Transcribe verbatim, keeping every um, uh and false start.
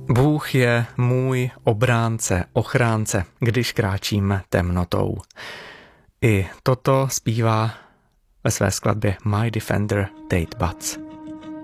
Bůh je můj obránce, ochránce, když kráčím temnotou. I toto zpívá ve své skladbě My Defender Tate Butts.